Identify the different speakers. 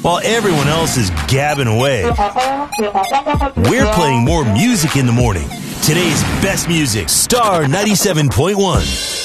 Speaker 1: while everyone else is gabbing away. We're playing more music in the morning. Today's best music, Star 97.1.